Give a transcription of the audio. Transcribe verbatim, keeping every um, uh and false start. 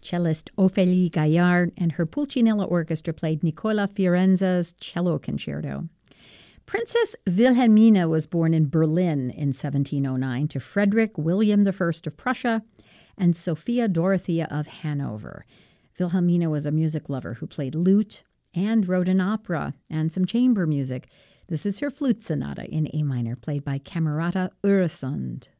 cellist Ophélie Gaillard, and her Pulcinella Orchestra played Nicola Fiorenza's Cello Concerto. Princess Wilhelmina was born in Berlin in seventeen oh nine to Frederick William the First of Prussia and Sophia Dorothea of Hanover. Wilhelmina was a music lover who played lute and wrote an opera and some chamber music. This is her flute sonata in A minor, played by Camerata Öresund.